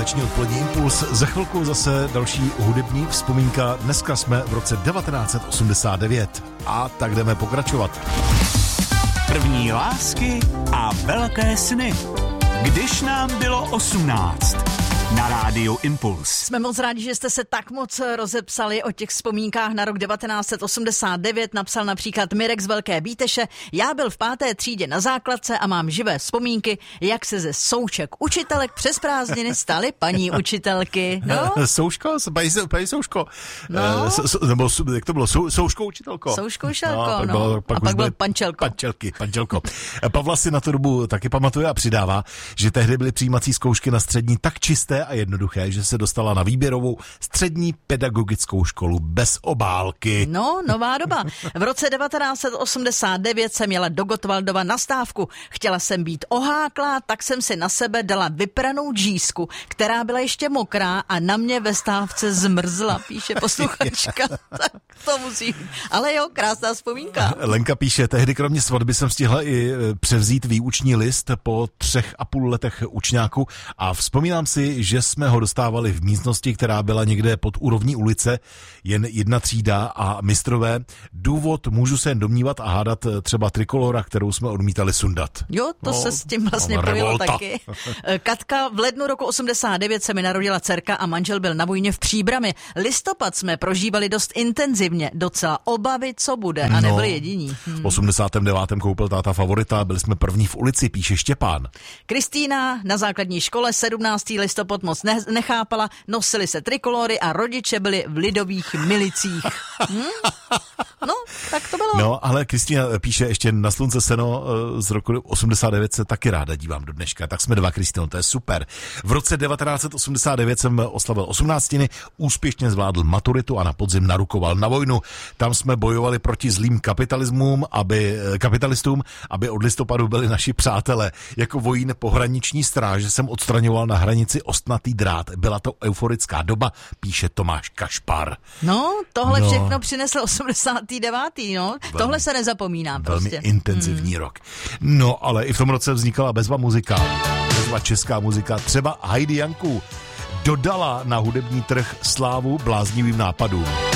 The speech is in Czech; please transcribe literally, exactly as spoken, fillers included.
páteční odpolední impuls. Za chvilku zase další hudební vzpomínka. Dneska jsme v roce devatenáct set osmdesát devět a tak jdeme pokračovat. První lásky a velké sny. Když nám bylo osmnáct. Na rádiu Impuls. Jsme moc rádi, že jste se tak moc rozepsali o těch vzpomínkách na rok devatenáct set osmdesát devět. Napsal například Mirek z Velké Bíteše. Já byl v páté třídě na základce a mám živé vzpomínky, jak se ze souček učitelek přes prázdniny staly paní učitelky. No? Souško? Paní, paní Souško. No. Eh, so, so, nebo jak to bylo? Sou, souškou učitelko? Souškou učitelko, no. A pak, no. bylo, pak, a pak byl byly pančelko. Pančelky, pančelko. Pavla si na tu dobu taky pamatuje a přidává, že tehdy byly přijímací zkoušky na střední tak čisté a jednoduché, že se dostala na výběrovou střední pedagogickou školu bez obálky. No, nová doba. V roce devatenáct set osmdesát devět jsem jela do Gottwaldova na stávku. Chtěla jsem být oháklá, tak jsem si na sebe dala vypranou džísku, která byla ještě mokrá a na mě ve stávce zmrzla, píše posluchačka. Tak to musí. Ale jo, krásná vzpomínka. Lenka píše, tehdy kromě svatby jsem stihla i převzít výuční list po třech a půl letech učňáku a vzpomínám si, že jsme ho dostávali v místnosti, která byla někde pod úrovní ulice, jen jedna třída a mistrové. Důvod můžu se jen domnívat a hádat třeba trikolora, kterou jsme odmítali sundat. Jo, to no, se s tím vlastně pojilo taky. Katka, v lednu roku osmdesát devět se mi narodila dcerka a manžel byl na vojně v Příbrami. Listopad jsme prožívali dost intenzivně, docela obavy, co bude, a nebyli no, jediní. Hmm. V osmdesátém devátém koupil táta favorita, byli jsme první v ulici, píše Štěpán. Kristýna na základní škole sedmnáctého listopad moc ne- nechápala, nosili se trikolory a rodiče byli v lidových milicích. Hm? No, tak to bylo. No, ale Kristýna píše ještě na Slunce seno z roku osmdesát devět se taky ráda dívám do dneška. Tak jsme dva, Kristýno, to je super. V roce devatenáct set osmdesát devět jsem oslavil osmnáctiny, úspěšně zvládl maturitu a na podzim narukoval na vojnu. Tam jsme bojovali proti zlým kapitalismům, aby, kapitalistům, aby od listopadu byli naši přátelé. Jako vojín pohraniční stráže jsem odstraňoval na hranici ostnatý drát. Byla to euforická doba, píše Tomáš Kašpar. No, tohle no. všechno přinesl osmdesátý devátý No. Velmi, tohle se nezapomíná prostě. Velmi intenzivní hmm. rok. No, ale i v tom roce vznikala bezva muzika. Bezva česká muzika. Třeba Heidi Janku dodala na hudební trh slávu bláznivým nápadům.